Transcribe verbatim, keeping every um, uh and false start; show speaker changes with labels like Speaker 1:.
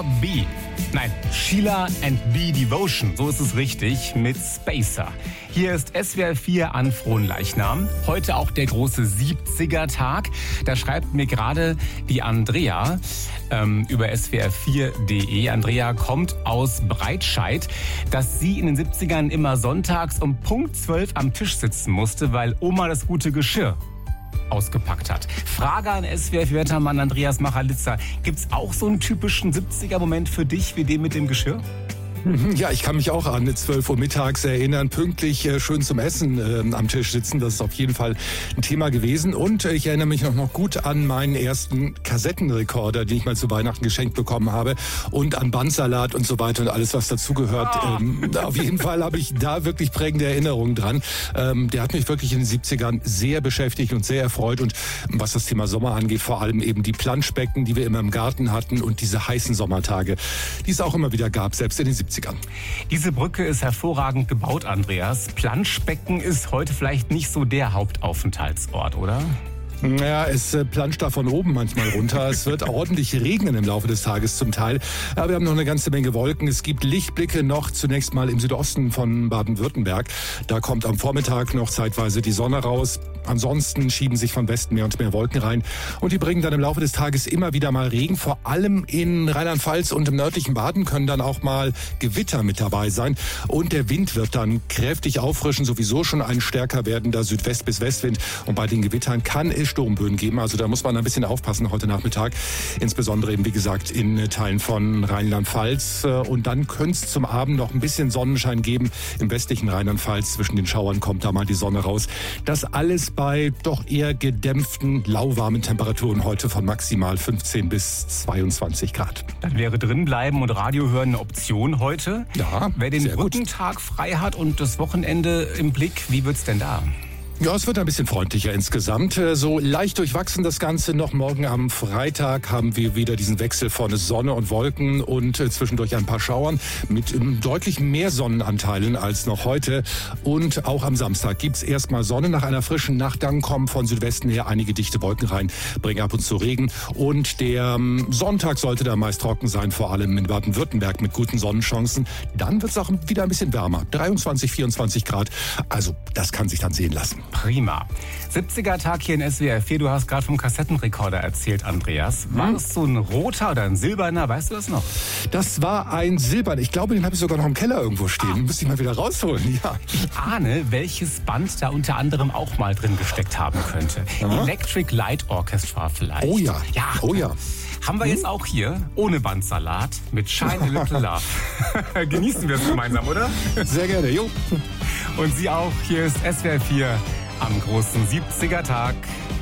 Speaker 1: B. Nein, Sheila and B Devotion, so ist es richtig, mit Spacer. Hier ist S W R vier an Fronleichnam. Heute auch der große siebziger-Tag. Da schreibt mir gerade die Andrea ähm, über S W R vier punkt de. Andrea kommt aus Breitscheid, dass sie in den siebzigern immer sonntags um Punkt zwölf am Tisch sitzen musste, weil Oma das gute Geschirr ausgepackt hat. Frage an S W R vier-Wettermann Andreas Machalitza. Gibt's auch so einen typischen siebziger-Moment für dich wie den mit dem Geschirr?
Speaker 2: Ja, ich kann mich auch an zwölf Uhr mittags erinnern, pünktlich äh, schön zum Essen äh, am Tisch sitzen. Das ist auf jeden Fall ein Thema gewesen. Und äh, ich erinnere mich noch, noch gut an meinen ersten Kassettenrekorder, den ich mal zu Weihnachten geschenkt bekommen habe. Und an Bandsalat und so weiter und alles, was dazugehört. Oh. Ähm, auf jeden Fall habe ich da wirklich prägende Erinnerungen dran. Ähm, der hat mich wirklich in den siebzigern sehr beschäftigt und sehr erfreut. Und was das Thema Sommer angeht, vor allem eben die Planschbecken, die wir immer im Garten hatten und diese heißen Sommertage, die es auch immer wieder gab, selbst in den siebzigern.
Speaker 1: Diese Brücke ist hervorragend gebaut, Andreas. Planschbecken ist heute vielleicht nicht so der Hauptaufenthaltsort, oder?
Speaker 2: Ja, es äh, planscht da von oben manchmal runter. Es wird ordentlich regnen im Laufe des Tages zum Teil. Aber wir haben noch eine ganze Menge Wolken. Es gibt Lichtblicke noch zunächst mal im Südosten von Baden-Württemberg. Da kommt am Vormittag noch zeitweise die Sonne raus. Ansonsten schieben sich von Westen mehr und mehr Wolken rein. Und die bringen dann im Laufe des Tages immer wieder mal Regen. Vor allem in Rheinland-Pfalz und im nördlichen Baden können dann auch mal Gewitter mit dabei sein. Und der Wind wird dann kräftig auffrischen. Sowieso schon ein stärker werdender Südwest- bis Westwind. Und bei den Gewittern kann es Sturmböen geben. Also da muss man ein bisschen aufpassen heute Nachmittag. Insbesondere eben, wie gesagt, in Teilen von Rheinland-Pfalz. Und dann könnte es zum Abend noch ein bisschen Sonnenschein geben. Im westlichen Rheinland-Pfalz zwischen den Schauern kommt da mal die Sonne raus. Das alles bei doch eher gedämpften, lauwarmen Temperaturen heute von maximal fünfzehn bis zweiundzwanzig Grad.
Speaker 1: Dann wäre drinbleiben und Radio hören eine Option heute.
Speaker 2: Ja,
Speaker 1: wer den
Speaker 2: sehr gut.
Speaker 1: Brückentag frei hat und das Wochenende im Blick, wie wird's denn da?
Speaker 2: Ja, es wird ein bisschen freundlicher insgesamt. So leicht durchwachsen das Ganze noch. Morgen am Freitag haben wir wieder diesen Wechsel von Sonne und Wolken und zwischendurch ein paar Schauern mit deutlich mehr Sonnenanteilen als noch heute. Und auch am Samstag gibt's erstmal Sonne nach einer frischen Nacht. Dann kommen von Südwesten her einige dichte Wolken rein, bringen ab und zu Regen. Und der Sonntag sollte da meist trocken sein, vor allem in Baden-Württemberg mit guten Sonnenchancen. Dann wird's auch wieder ein bisschen wärmer. dreiundzwanzig, vierundzwanzig Grad. Also das kann sich dann sehen lassen.
Speaker 1: Prima. siebziger-Tag hier in S W R vier. Du hast gerade vom Kassettenrekorder erzählt, Andreas. War
Speaker 2: Hm?
Speaker 1: das so ein roter oder ein silberner? Weißt du das noch?
Speaker 2: Das war ein Silbern. Ich glaube, den habe ich sogar noch im Keller irgendwo stehen. Den müsste ich mal wieder rausholen. Ja.
Speaker 1: Ich ahne, welches Band da unter anderem auch mal drin gesteckt haben könnte.
Speaker 2: Aha.
Speaker 1: Electric Light Orchestra vielleicht.
Speaker 2: Oh ja.
Speaker 1: Ja.
Speaker 2: Oh ja.
Speaker 1: Haben wir jetzt auch hier, ohne Bandsalat, mit Shine a Little Love. Genießen wir es gemeinsam, oder?
Speaker 2: Sehr gerne. Jo.
Speaker 1: Und Sie auch. Hier ist S W R vier am großen siebziger-Tag.